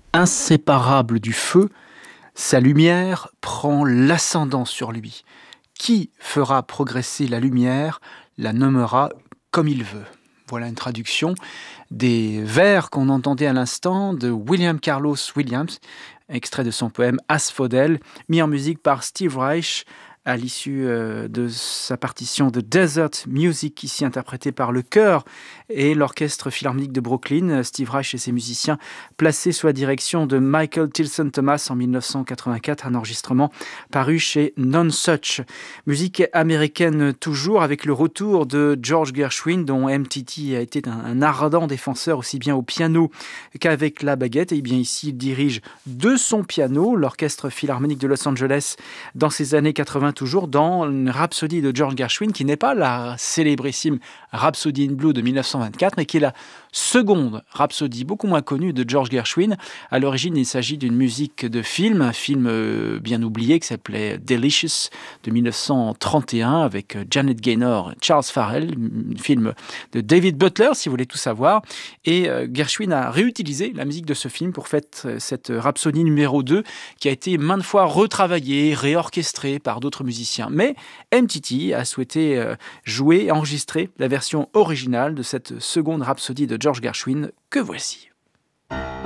Inséparable du feu, sa lumière prend l'ascendant sur lui. Qui fera progresser la lumière, la nommera comme il veut. Voilà une traduction des vers qu'on entendait à l'instant de William Carlos Williams, extrait de son poème Asphodel, mis en musique par Steve Reich à l'issue de sa partition de Desert Music, ici interprétée par le chœur et l'orchestre philharmonique de Brooklyn. Steve Reich et ses musiciens placés sous la direction de Michael Tilson Thomas en 1984, un enregistrement paru chez Nonesuch. Musique américaine toujours, avec le retour de George Gershwin, dont MTT a été un ardent défenseur aussi bien au piano qu'avec la baguette. Et bien ici, il dirige de son piano l'orchestre philharmonique de Los Angeles dans ces années 80, toujours dans une Rhapsody de George Gershwin, qui n'est pas la célébrissime Rhapsody in Blue de 1924, mais qui est la seconde Rhapsody, beaucoup moins connue, de George Gershwin. À l'origine, il s'agit d'une musique de film, un film bien oublié qui s'appelait Delicious de 1931 avec Janet Gaynor, Charles Farrell, un film de David Butler, si vous voulez tout savoir. Et Gershwin a réutilisé la musique de ce film pour faire cette Rhapsody numéro 2 qui a été maintes fois retravaillée, réorchestrée par d'autres musiciens. Mais MTT a souhaité jouer et enregistrer la version originale de cette seconde Rhapsody de George Gershwin que voici.